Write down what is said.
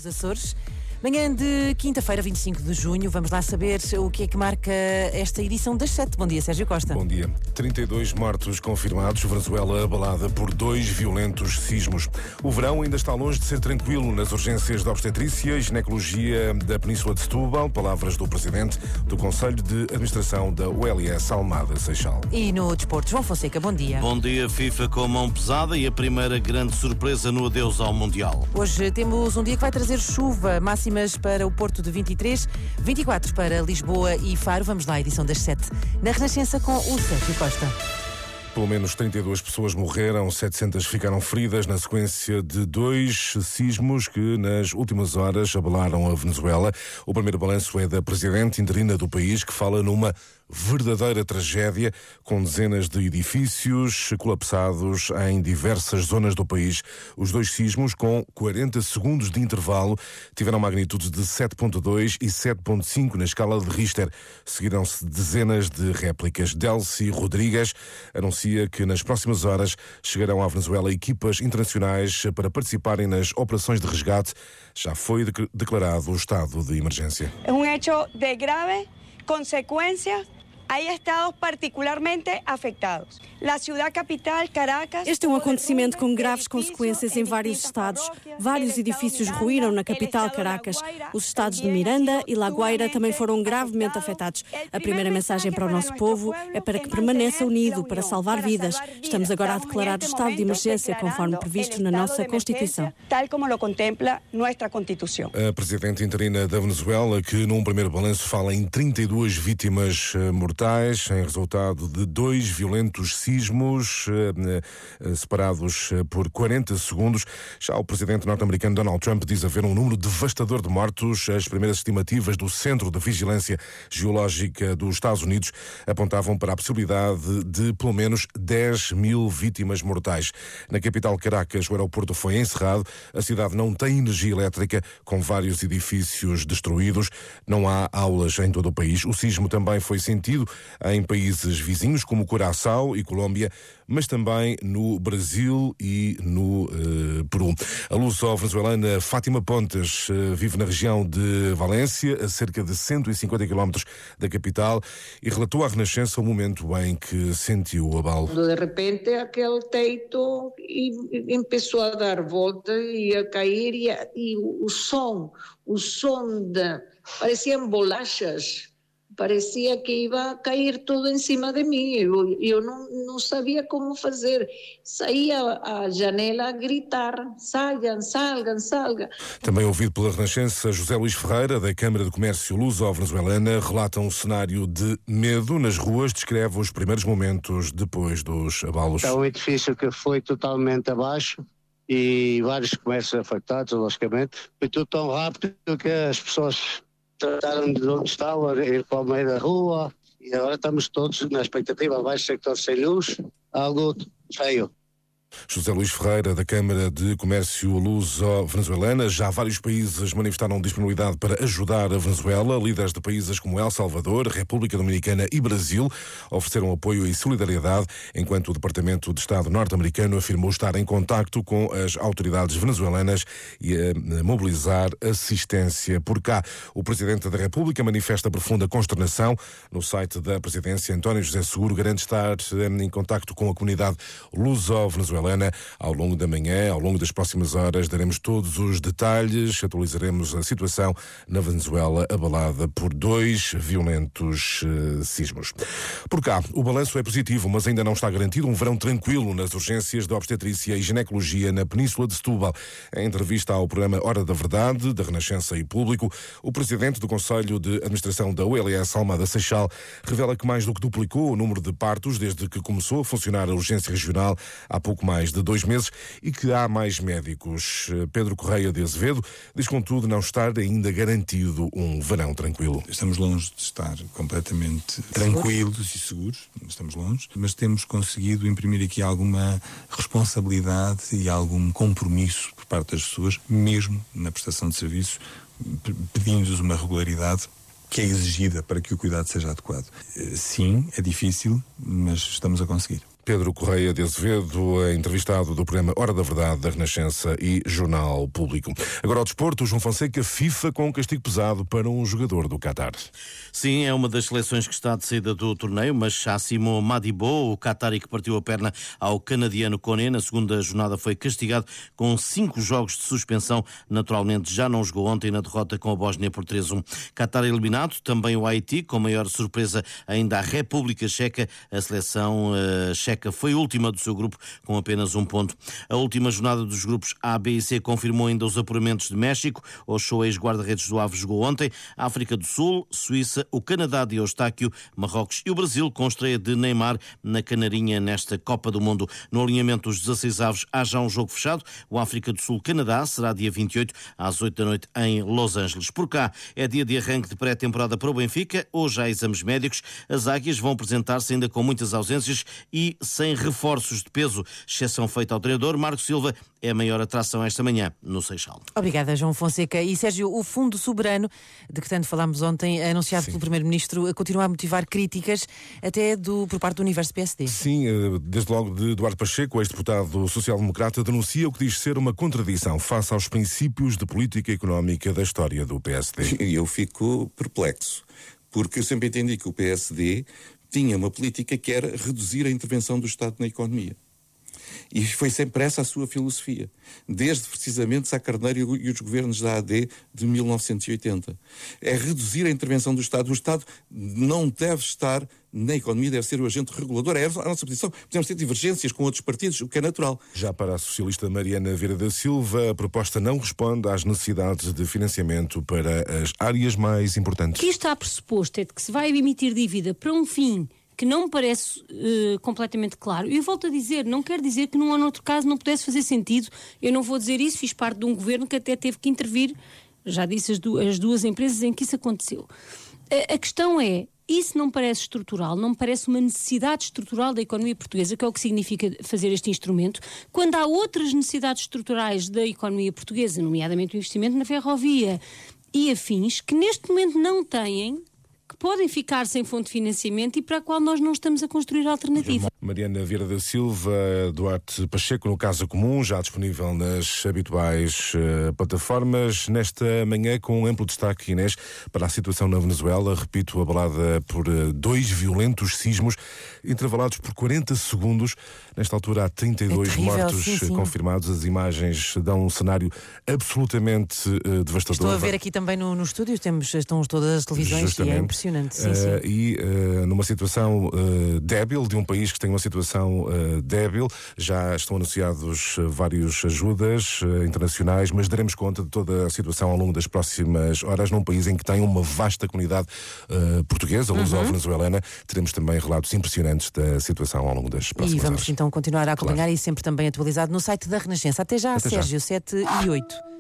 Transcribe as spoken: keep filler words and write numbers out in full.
Os Açores. Manhã de quinta-feira, vinte e cinco de junho, vamos lá saber o que é que marca esta edição das sete. Bom dia, Sérgio Costa. Bom dia. trinta e dois mortos confirmados, Venezuela abalada por dois violentos sismos. O verão ainda está longe de ser tranquilo nas urgências de obstetrícia e ginecologia da Península de Setúbal, palavras do Presidente do Conselho de Administração da U L S Almada Seixal. E no desporto, João Fonseca, bom dia. Bom dia, FIFA com mão pesada e a primeira grande surpresa no adeus ao Mundial. Hoje temos um dia que vai trazer chuva, máximas para o Porto de vinte e três, vinte e quatro para Lisboa e Faro. Vamos lá, edição das sete. Na Renascença com o Sérgio Costa. Pelo menos trinta e duas pessoas morreram, setecentas ficaram feridas na sequência de dois sismos que nas últimas horas abalaram a Venezuela. O primeiro balanço é da presidente interina do país, que fala numa verdadeira tragédia, com dezenas de edifícios colapsados em diversas zonas do país. Os dois sismos, com quarenta segundos de intervalo, tiveram magnitudes de sete ponto dois e sete ponto cinco na escala de Richter. Seguiram-se dezenas de réplicas. Delcy Rodrigues anuncia que nas próximas horas chegarão à Venezuela equipas internacionais para participarem nas operações de resgate. Já foi declarado o estado de emergência. É um hecho de grave consequência. Hay estados particularmente afetados. La ciudad capital, Caracas... Este é um acontecimento com graves consequências em vários estados. Vários edifícios ruíram na capital, Caracas. Os estados de Miranda e La Guaira também foram gravemente afetados. A primeira mensagem para o nosso povo é para que permaneça unido, para salvar vidas. Estamos agora a declarar o estado de emergência, conforme previsto na nossa Constituição. Tal como lo contempla nuestra Constituição. A presidente interina da Venezuela, que num primeiro balanço fala em trinta e duas vítimas mortais, em resultado de dois violentos sismos eh, eh, separados por quarenta segundos. Já o presidente norte-americano Donald Trump diz haver um número devastador de mortos. As primeiras estimativas do Centro de Vigilância Geológica dos Estados Unidos apontavam para a possibilidade de pelo menos dez mil vítimas mortais. Na capital Caracas, o aeroporto foi encerrado. A cidade não tem energia elétrica, com vários edifícios destruídos. Não há aulas em todo o país. O sismo também foi sentido em países vizinhos como Curaçao e Colômbia, mas também no Brasil e no uh, Peru. A luso-venezuelana Fátima Pontes uh, vive na região de Valência, a cerca de cento e cinquenta quilómetros da capital, e relatou à Renascença o momento em que sentiu o abalo. De repente aquele teito começou a dar volta e a cair, e, a, e o som, o som de, pareciam bolachas. Parecia que ia cair tudo em cima de mim. Eu, eu não, não sabia como fazer. Saía à janela a gritar: saiam, salgam, salgam. Também ouvido pela Renascença, José Luís Ferreira, da Câmara de Comércio Luso-Venezuelana, relata um cenário de medo nas ruas, descreve os primeiros momentos depois dos abalos. É um edifício que foi totalmente abaixo e vários comércios afetados, logicamente. Foi tudo tão rápido que as pessoas trataram de onde estavam, ir para o meio da rua, e agora estamos todos na expectativa, abaixo do sector sem luz, algo feio. José Luís Ferreira, da Câmara de Comércio Luso-Venezuelana. Já vários países manifestaram disponibilidade para ajudar a Venezuela. Líderes de países como El Salvador, República Dominicana e Brasil ofereceram apoio e solidariedade, enquanto o Departamento de Estado norte-americano afirmou estar em contacto com as autoridades venezuelanas e a mobilizar assistência por cá. O Presidente da República manifesta profunda consternação. No site da Presidência, António José Seguro garante estar em contacto com a comunidade luso-venezuelana. Ao longo da manhã, ao longo das próximas horas, daremos todos os detalhes, atualizaremos a situação na Venezuela, abalada por dois violentos uh, sismos. Por cá, o balanço é positivo, mas ainda não está garantido um verão tranquilo nas urgências de obstetrícia e ginecologia na Península de Setúbal. Em entrevista ao programa Hora da Verdade, da Renascença e Público, o presidente do Conselho de Administração da U L S Almada Seixal revela que mais do que duplicou o número de partos desde que começou a funcionar a urgência regional há pouco mais mais de dois meses e que há mais médicos. Pedro Correia de Azevedo diz, contudo, não estar ainda garantido um verão tranquilo. Estamos longe de estar completamente tranquilos e seguros, estamos longe, mas temos conseguido imprimir aqui alguma responsabilidade e algum compromisso por parte das pessoas, mesmo na prestação de serviços, pedindo-nos uma regularidade que é exigida para que o cuidado seja adequado. Sim, é difícil, mas estamos a conseguir. Pedro Correia de Azevedo, entrevistado do programa Hora da Verdade, da Renascença e Jornal Público. Agora ao desporto, João Fonseca, FIFA com um castigo pesado para um jogador do Qatar. Sim, é uma das seleções que está de saída do torneio, mas Chassimo Madibo, o qatari que partiu a perna ao canadiano Koné, na segunda jornada foi castigado com cinco jogos de suspensão. Naturalmente já não jogou ontem na derrota com a Bósnia por três a um. Qatar eliminado, também o Haiti, com maior surpresa ainda a República Checa. A seleção uh, checa foi última do seu grupo com apenas um ponto. A última jornada dos grupos A, B e C confirmou ainda os apuramentos de México. Ochoa, ex-guarda-redes do Aves, jogou ontem. A África do Sul, Suíça, o Canadá de Eustáquio, Marrocos e o Brasil com estreia de Neymar na Canarinha nesta Copa do Mundo. No alinhamento dos dezasseis avos há já um jogo fechado. O África do Sul-Canadá será dia vinte e oito às oito da noite em Los Angeles. Por cá é dia de arranque de pré-temporada para o Benfica. Hoje há exames médicos. As águias vão apresentar-se ainda com muitas ausências e sem reforços de peso. Exceção feita ao treinador. Marco Silva é a maior atração esta manhã no Seixal. Obrigada, João Fonseca. E Sérgio, o Fundo Soberano, de que tanto falámos ontem, anunciado Sim. pelo Primeiro-Ministro, continua a motivar críticas até do, por parte do universo P S D. Sim, desde logo de Eduardo Pacheco, ex-deputado social-democrata, denuncia o que diz ser uma contradição face aos princípios de política económica da história do P S D. Eu fico perplexo, porque eu sempre entendi que o P S D tinha uma política que era reduzir a intervenção do Estado na economia. E foi sempre essa a sua filosofia, desde precisamente Sá Carneiro e os governos da A D de mil novecentos e oitenta. É reduzir a intervenção do Estado. O Estado não deve estar na economia, deve ser o agente regulador. É a nossa posição. Podemos ter divergências com outros partidos, o que é natural. Já para a socialista Mariana Vieira da Silva, a proposta não responde às necessidades de financiamento para as áreas mais importantes. O que está pressuposto é de que se vai emitir dívida para um fim que não me parece uh, completamente claro. E eu volto a dizer, não quer dizer que num ou noutro caso não pudesse fazer sentido. Eu não vou dizer isso, fiz parte de um governo que até teve que intervir, já disse as, du- as duas empresas em que isso aconteceu. A, a questão é, isso não me parece estrutural, não me parece uma necessidade estrutural da economia portuguesa, que é o que significa fazer este instrumento, quando há outras necessidades estruturais da economia portuguesa, nomeadamente o investimento na ferrovia e afins, que neste momento não têm, que podem ficar sem fonte de financiamento e para a qual nós não estamos a construir alternativa. Mariana Vieira da Silva, Duarte Pacheco, no Casa Comum, já disponível nas habituais uh, plataformas. Nesta manhã, com um amplo destaque, Inês, para a situação na Venezuela, repito, abalada por uh, dois violentos sismos, intervalados por quarenta segundos. Nesta altura há trinta e dois é terrível, mortos sim, sim. confirmados. As imagens dão um cenário absolutamente uh, devastador. Estou a ver aqui também no, no estúdio, temos, estão todas as televisões. Justamente. E é impressionante. Sim, uh, sim. E uh, numa situação uh, débil, de um país que tem uma situação uh, débil, já estão anunciados uh, várias ajudas uh, internacionais, mas daremos conta de toda a situação ao longo das próximas horas, num país em que tem uma vasta comunidade uh, portuguesa, luso-venezuelana. Uhum. Teremos também relatos impressionantes da situação ao longo das próximas horas. E vamos horas. então continuar a acompanhar Claro. E sempre também atualizado no site da Renascença. Até já, Até Sérgio, já. sete e oito.